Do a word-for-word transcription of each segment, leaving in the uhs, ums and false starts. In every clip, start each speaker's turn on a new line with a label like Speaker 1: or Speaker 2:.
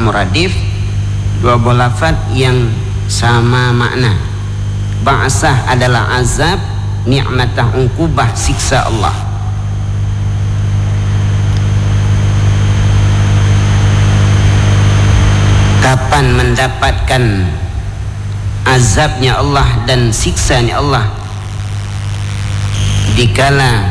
Speaker 1: muradif, dua buah lafaz yang sama makna. Ba'sah adalah azab, ni'matah uqubah, siksa Allah. Kapan mendapatkan azabnya Allah dan siksanya Allah? Dikala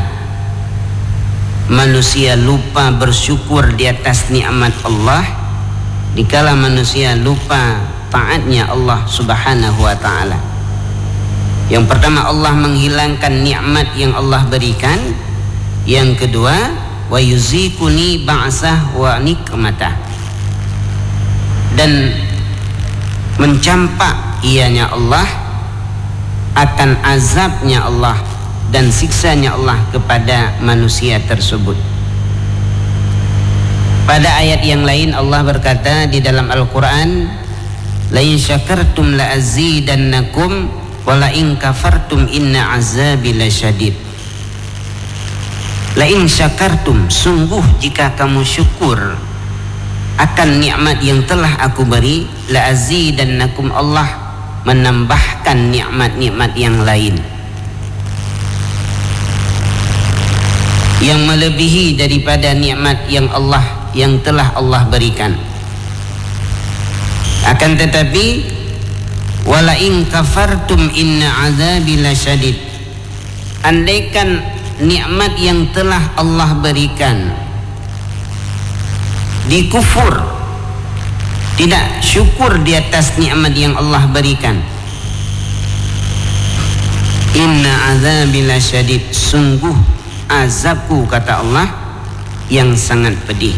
Speaker 1: manusia lupa bersyukur di atas nikmat Allah, dikala manusia lupa taatnya Allah Subhanahu wa ta'ala. Yang pertama, Allah menghilangkan nikmat yang Allah berikan. Yang kedua, wa yuzikuni ba'sah wa nikmatah, dan mencampak ianya Allah akan azabnya Allah dan siksanya Allah kepada manusia tersebut. Pada ayat yang lain Allah berkata di dalam Al-Quran, la in syakartum la azidannakum wa la in kafartum inna azabi lasyadid. La in syakartum, sungguh jika kamu syukur akan nikmat yang telah aku beri, la azidannakum, Allah menambahkan nikmat-nikmat yang lain yang melebihi daripada nikmat yang Allah yang telah Allah berikan. Akan tetapi wala in kafartum inna azabi lasyadid, andaikan nikmat yang telah Allah berikan dikufur, tidak syukur di atas nikmat yang Allah berikan, inna azabi lasyadid, sungguh azabku, kata Allah, yang sangat pedih.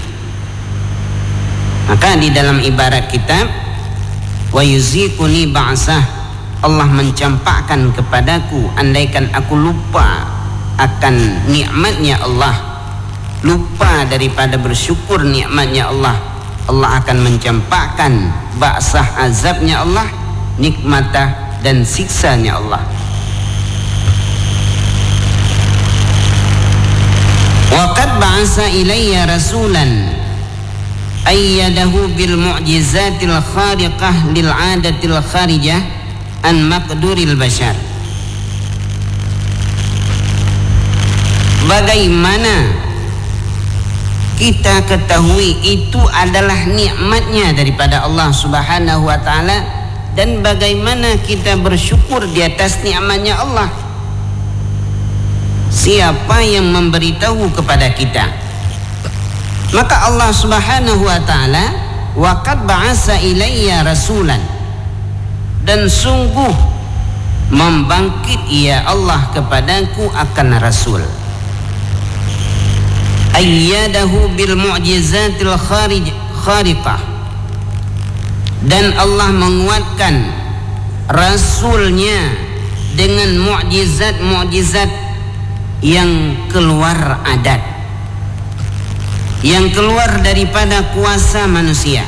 Speaker 1: Maka di dalam ibarat kitab, wa yuzikuni ba'sah, Allah mencampakkan kepadaku, andaikan aku lupa akan nikmatnya Allah, lupa daripada bersyukur nikmatnya Allah, Allah akan mencampakkan ba'sah, azabnya Allah, nikmatah, dan siksanya Allah. Wa qad ba'asa ilayya rasulan ayyadahu bil mu'jizatil khariqah lil 'adatil kharijah an maqduril bashar. Bagaimana kita ketahui itu adalah nikmatnya daripada Allah Subhanahu wa ta'ala, dan bagaimana kita bersyukur di atas nikmatnya Allah? Siapa yang memberitahu kepada kita? Maka Allah Subhanahu wa ta'ala, wa qad ba'asa ilayya rasulan, dan sungguh membangkit ia Allah kepadaku akan rasul, ayyadahu bil mu'jizatil kharij khariqah, dan Allah menguatkan rasulnya dengan mukjizat-mukjizat yang keluar adat, yang keluar daripada kuasa manusia.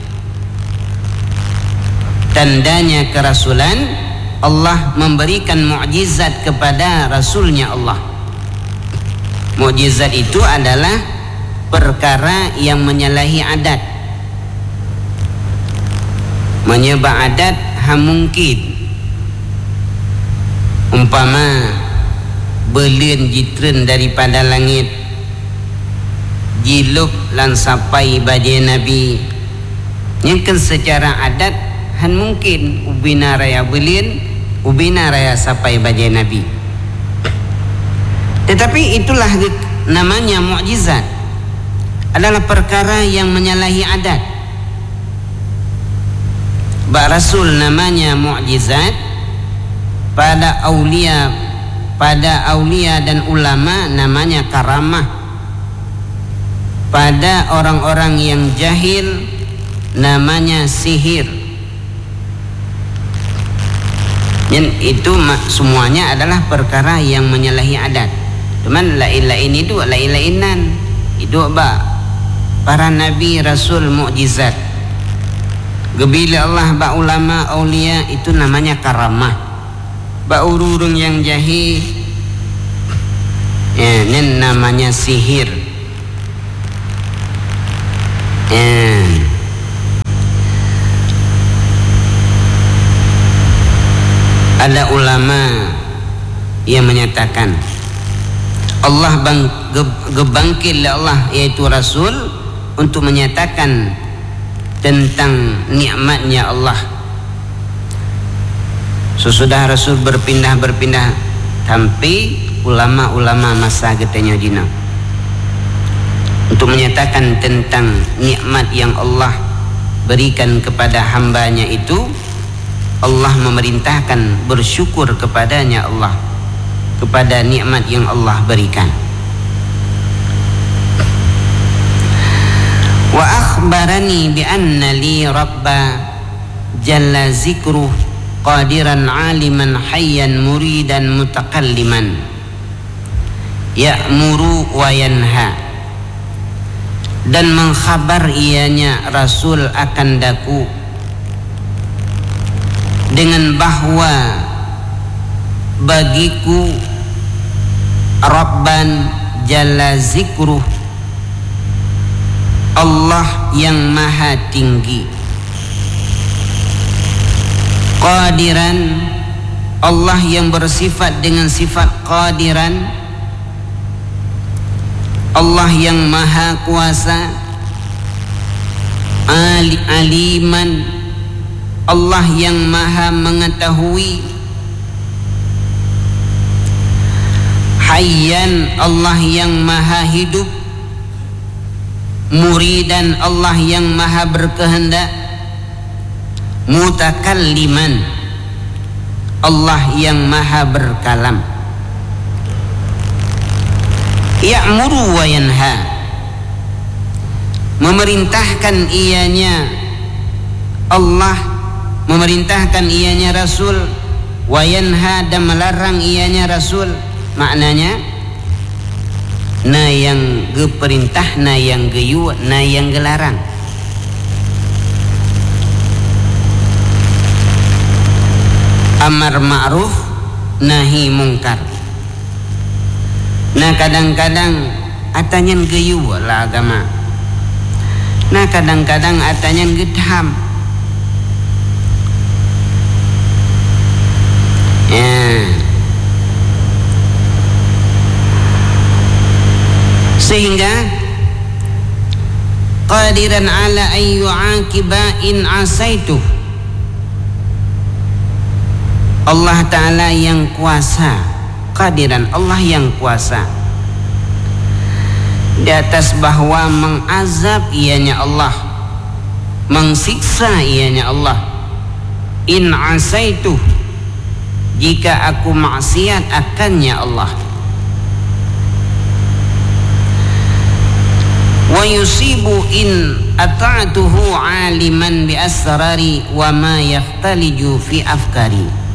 Speaker 1: Tandanya kerasulan, Allah memberikan mukjizat kepada rasulnya Allah. Mukjizat itu adalah perkara yang menyalahi adat, menyebab adat hamungkin. Umpama belian jitren daripada langit, jilup lan sapai badai Nabi, yang kan secara adat han mungkin ubina raya belian, ubina raya sapai badai Nabi. Tetapi itulah namanya mukjizat, adalah perkara yang menyalahi adat. Bak Rasul namanya mukjizat, pada aulia, pada aulia dan ulama namanya karamah, pada orang-orang yang jahil namanya sihir. Dan itu semuanya adalah perkara yang menyalahi adat. Cuman lain-lain itu lain-lainan itu ba para nabi rasul mukjizat. Gebila Allah ba ulama aulia itu namanya karamah. Ba ururung yang jahil ya, ini namanya sihir ya. Ada ulama yang menyatakan Allah bang, ge, gebangkit oleh Allah yaitu Rasul untuk menyatakan tentang nikmatnya Allah. Sesudah Rasul berpindah-berpindah sampai ulama-ulama masa getenya dina untuk menyatakan tentang nikmat yang Allah berikan kepada hambanya itu, Allah memerintahkan bersyukur kepadanya Allah kepada nikmat yang Allah berikan. Wa akhbarani bi anna li rabba jalla zikruh qadiran aliman hayyan muridan mutakalliman ya'muru wa yanha. Dan mengkhabar ianya Rasul akan daku dengan bahwa bagiku Rabban jalla zikruh, Allah yang maha tinggi, qadiran, Allah yang bersifat dengan sifat qadiran, Allah yang maha kuasa, Ali, aliman, Allah yang maha mengetahui, hayyan, Allah yang maha hidup, muridan, Allah yang maha berkehendak, mutakalliman, Allah yang maha berkalam. Ya'muru wa yanha, memerintahkan ianya Allah, memerintahkan ianya Rasul, wa yanha, dan melarang ianya Rasul. Maknanya na yang geperintah, na yang geyu, na yang gelarang. Amar ma'ruf, nahi mungkar. Nah kadang-kadang atanyan geyu lah agama. Nah kadang-kadang atanyan gedham. Ya. Sehingga qadiran ala an yu'aqiba in asaitu, Allah Ta'ala yang kuasa, qadiran, Allah yang kuasa di atas bahwa mengazab ianya Allah, mengsiksa ianya Allah, in asaitu, jika aku maksiat akannya Allah, wa yusibu in ata'tuhu aliman bi asrari wa ma yaftaliju fi afkari.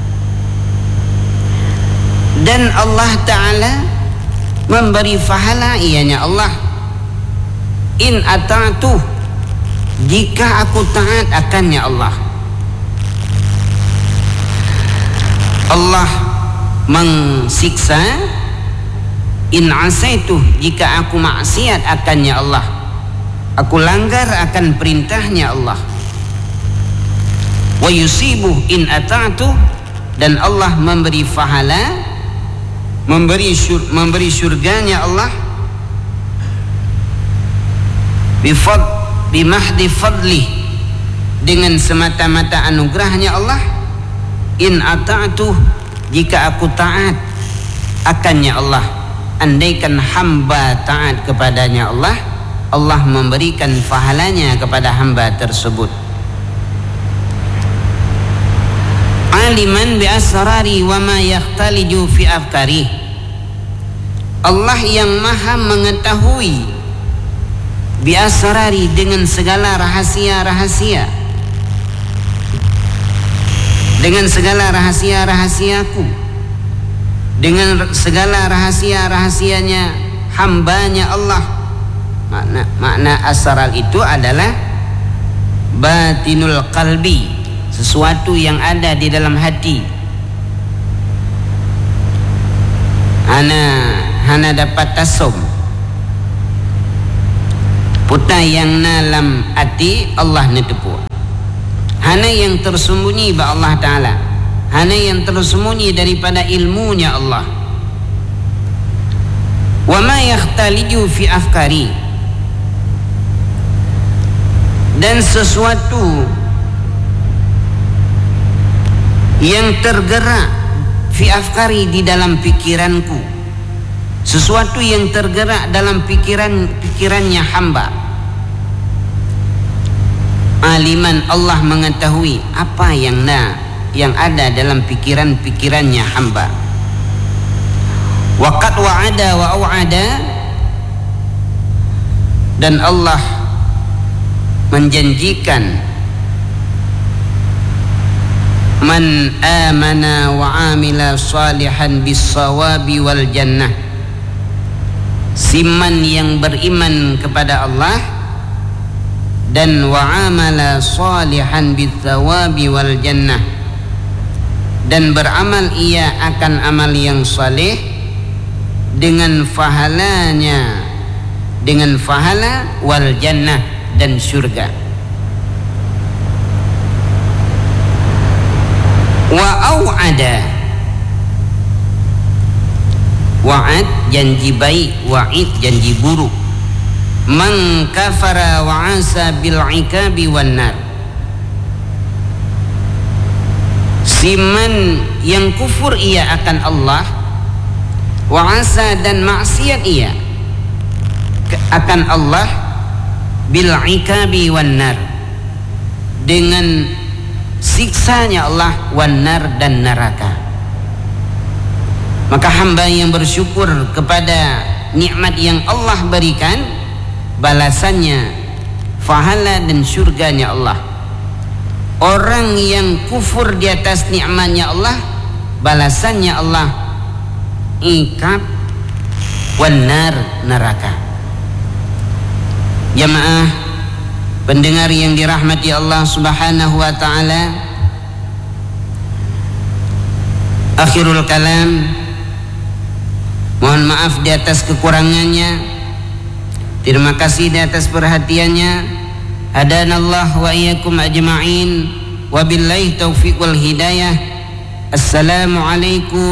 Speaker 1: Dan Allah Ta'ala memberi pahala ianya Allah, in ata'tu, jika aku taat akannya Allah. Allah mengsiksa in asaitu, jika aku maksiat akannya Allah, aku langgar akan perintahnya Allah. Wa yusibu in ata'tu, dan Allah memberi pahala, memberi syur, memberi syurganya Allah, bifad bimahdi fadli, dengan semata-mata anugerahnya Allah. In ata'tu, jika aku taat akannya Allah, andaikan hamba taat kepadanya Allah, Allah memberikan pahalanya kepada hamba tersebut. Aliman bi asrari wa ma yaxtaliju fi afkari, Allah yang maha mengetahui, bi asrari, dengan segala rahasia-rahasia, dengan segala rahasia-rahasiaku, dengan segala rahasia-rahasianya hambanya Allah. Makna makna asrar itu adalah batinul qalbi, sesuatu yang ada di dalam hati. Hana hana dapat tasum puta yang dalam hati Allah netepu. Hana yang tersembunyi ba Allah Ta'ala, hanya yang tersembunyi daripada ilmunya Allah. Wa ma yakhtaliju fi afkari, dan sesuatu yang tergerak fi afkari di dalam pikiranku, sesuatu yang tergerak dalam pikiran pikirannya hamba. Aliman, Allah mengetahui apa yang na yang ada dalam pikiran-pikirannya hamba. Waqad wa'ada wa au'ada, dan Allah menjanjikan man amana wa amila salihan bis sawabi wal jannah, siman yang beriman kepada Allah dan wa amala salihan bis sawabi wal jannah, dan beramal ia akan amal yang saleh dengan pahalanya, dengan pahala wal jannah, dan syurga. Wa au'ada, wa'ad janji baik, wa'id janji buruk. Man kafara wa asa bil ikabi wan nar, siman yang kufur ia akan Allah, wa asa dan maksiat ia akan Allah, bil ikabi wan nar, dengan siksanya Allah, wan nar dan neraka. Maka hamba yang bersyukur kepada nikmat yang Allah berikan, balasannya pahala dan syurganya Allah. Orang yang kufur di atas nikmatnya Allah, balasannya Allah ikab wan nar, neraka. Jamaah pendengar yang dirahmati Allah Subhanahu wa taala, akhirul kalam, mohon maaf di atas kekurangannya. Terima kasih di atas perhatiannya. Hadanallah wa iyyakum ajma'in. Wabillahi taufiq wal hidayah. Assalamualaikum